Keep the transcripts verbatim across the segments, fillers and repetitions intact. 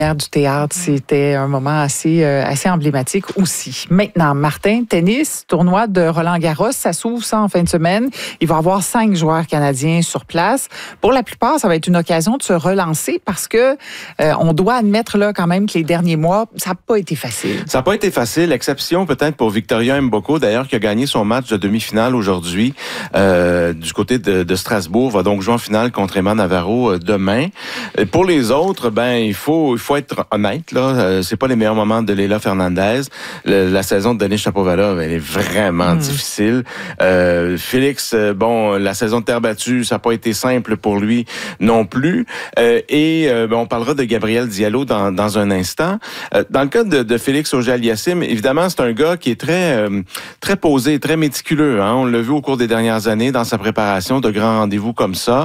du théâtre, c'était un moment assez, euh, assez emblématique aussi. Maintenant, Martin, tennis, tournoi de Roland-Garros, ça s'ouvre ça en fin de semaine. Il va y avoir cinq joueurs canadiens sur place. Pour la plupart, ça va être une occasion de se relancer parce que euh, on doit admettre là quand même que les derniers mois, ça n'a pas été facile. Ça n'a pas été facile, exception peut-être pour Victoria Mboko, d'ailleurs, qui a gagné son match de demi-finale aujourd'hui euh, du côté de, de Strasbourg, va donc jouer en finale contre Emma Navarro euh, demain. Et pour les autres, ben il faut il faut être honnête là, euh, c'est pas les meilleurs moments de Leila Fernandez. Le, la saison de Denis Shapovalov, elle est vraiment mmh. difficile. Euh, Félix, euh, bon, la saison de terre battue, ça n'a pas été simple pour lui non plus. Euh, et euh, ben, on parlera de Gabriel Diallo dans, dans un instant. Euh, dans le cas de, de Félix Auger-Aliassime, évidemment, c'est un gars qui est très euh, très posé, très méticuleux. Hein? On l'a vu au cours des dernières années dans sa préparation de grands rendez-vous comme ça.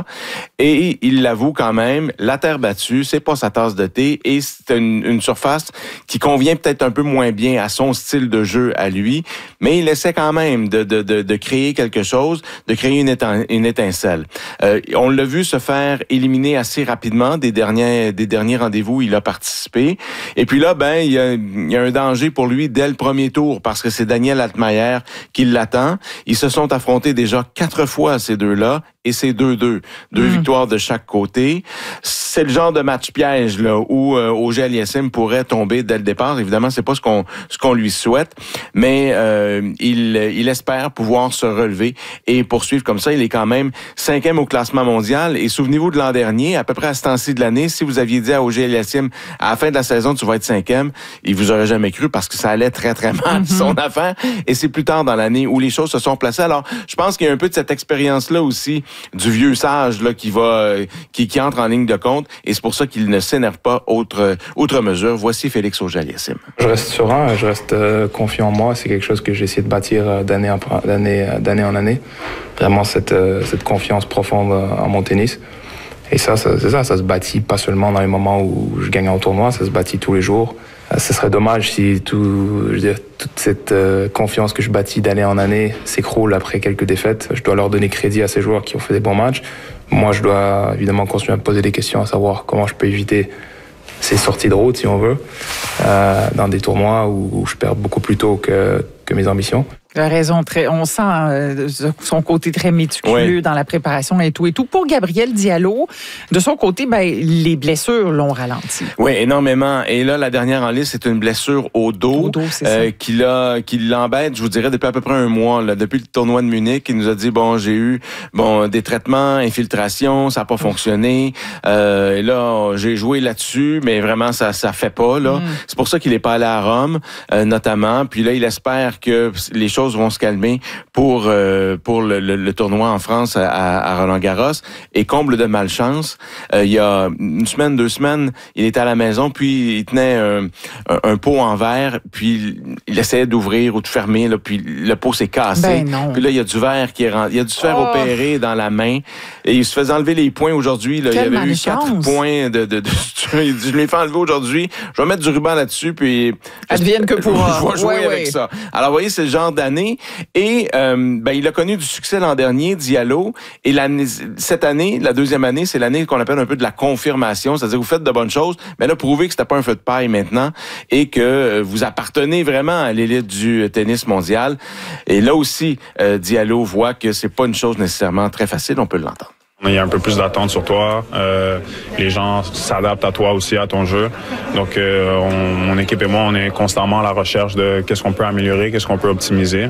Et il l'avoue quand même, la terre battue, c'est pas sa tasse de thé et c'est une, une surface qui convient peut-être un peu moins bien à son style de jeu à lui, mais il essaie quand même de, de, de, de créer quelque chose, de créer une, étin, une étincelle. Euh, on l'a vu se faire éliminer assez rapidement des derniers, des derniers rendez-vous où il a participé. Et puis là, ben, il y a, il y a un danger pour lui dès le premier tour parce que c'est Daniel Altmaier qui l'attend. Ils se sont affrontés déjà quatre fois, ces deux-là, et c'est deux deux. Deux mmh. victoires de chaque côté. C'est le genre de match piège là où euh, Auger-Aliassime pourrait tomber dès le départ. Évidemment, c'est pas ce qu'on ce qu'on lui souhaite, mais euh, il il espère pouvoir se relever et poursuivre comme ça. Il est quand même cinquième au classement mondial. Et souvenez-vous de l'an dernier, à peu près à ce temps-ci de l'année, si vous aviez dit à Auger-Aliassime à la fin de la saison tu vas être cinquième, il vous aurait jamais cru parce que ça allait très très mal mmh. son affaire. Et c'est plus tard dans l'année où les choses se sont placées. Alors, je pense qu'il y a un peu de cette expérience-là aussi du vieux sage là qui va qui, qui entre en ligne de compte et c'est pour ça qu'il ne s'énerve pas outre outre mesure. Voici Félix Auger-Aliassime. Je reste serein, je reste euh, confiant en moi. C'est quelque chose que j'ai essayé de bâtir d'année en d'année, d'année en année. Vraiment cette euh, cette confiance profonde en mon tennis. Et ça, ça c'est ça, ça se bâtit pas seulement dans les moments où je gagne en tournoi, ça se bâtit tous les jours. Ce serait dommage si tout, je veux dire, toute cette euh, confiance que je bâtis d'année en année s'écroule après quelques défaites. Je dois leur donner crédit à ces joueurs qui ont fait des bons matchs. Moi, je dois évidemment continuer à me poser des questions, à savoir comment je peux éviter ces sorties de route, si on veut, euh, dans des tournois où, où je perds beaucoup plus tôt que, que mes ambitions. Tu as raison, très, on sent euh, son côté très méticuleux oui. dans la préparation et tout et tout. Pour Gabriel Diallo, de son côté, ben, les blessures l'ont ralenti. Oui, énormément. Et là, la dernière en liste, c'est une blessure au dos, au dos c'est euh, ça. qui, l'a, qui l'embête, je vous dirais, depuis à peu près un mois. Là, depuis le tournoi de Munich, il nous a dit, bon, j'ai eu bon des traitements, infiltration, ça n'a pas fonctionné. Euh, et là, j'ai joué là-dessus, mais vraiment, ça ça fait pas. Là. Mm. C'est pour ça qu'il n'est pas allé à Rome, euh, notamment. Puis là, il espère que les choses vont se calmer pour euh, pour le, le, le tournoi en France à, à Roland-Garros. Et comble de malchance, euh, il y a une semaine, deux semaines, il était à la maison, puis il tenait un, un, un pot en verre, puis il essayait d'ouvrir ou de fermer, là, puis le pot s'est cassé. Ben non. Puis là, il y a du verre qui est rentré. Il a dû se faire oh. opérer dans la main. Et il se faisait enlever les points aujourd'hui. Là. Il y avait malchance. eu quatre points de... de, de, de il dit, je l'ai fait enlever aujourd'hui. Je vais mettre du ruban là-dessus, puis... Advienne que pourra. Je vais jouer ouais, avec ouais. ça. Alors, vous voyez, c'est le genre d'année. Et euh, ben, il a connu du succès l'an dernier, Diallo. Et l'année, cette année, la deuxième année, c'est l'année qu'on appelle un peu de la confirmation. C'est-à-dire que vous faites de bonnes choses, mais là, prouvez que c'était pas un feu de paille maintenant et que vous appartenez vraiment à l'élite du tennis mondial. Et là aussi, euh, Diallo voit que c'est pas une chose nécessairement très facile. On peut l'entendre. Il y a un peu plus d'attente sur toi. Euh, les gens s'adaptent à toi aussi, à ton jeu. Donc, euh, on, mon équipe et moi, on est constamment à la recherche de qu'est-ce qu'on peut améliorer, qu'est-ce qu'on peut optimiser.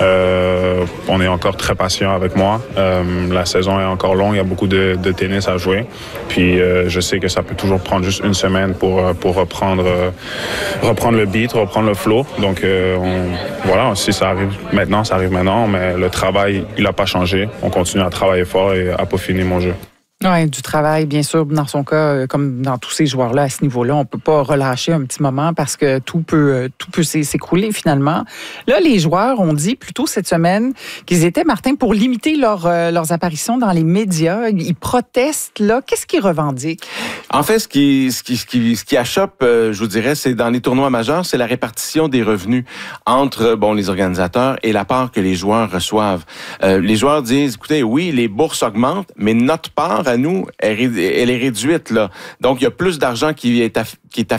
Euh, on est encore très patient avec moi. Euh, la saison est encore longue, il y a beaucoup de, de tennis à jouer. Puis, euh, je sais que ça peut toujours prendre juste une semaine pour pour reprendre euh, reprendre le beat, reprendre le flow. Donc, euh, on, voilà, si ça arrive maintenant, ça arrive maintenant. Mais le travail, il n'a pas changé. On continue à travailler fort et à peaufiner mon jeu. Oui, du travail, bien sûr, dans son cas, comme dans tous ces joueurs-là, à ce niveau-là, on peut pas relâcher un petit moment parce que tout peut tout peut s'écrouler finalement. Là, les joueurs ont dit plus tôt cette semaine qu'ils étaient, Martin, pour limiter leur, euh, leurs apparitions dans les médias. Ils protestent, là. Qu'est-ce qu'ils revendiquent? En fait, ce qui, ce qui, ce qui, ce qui achoppe, euh, je vous dirais, c'est dans les tournois majeurs, c'est la répartition des revenus entre, bon, les organisateurs et la part que les joueurs reçoivent. Euh, les joueurs disent, écoutez, oui, les bourses augmentent, mais notre part à nous, elle, elle est réduite, là. Donc, il y a plus d'argent qui est, aff- qui est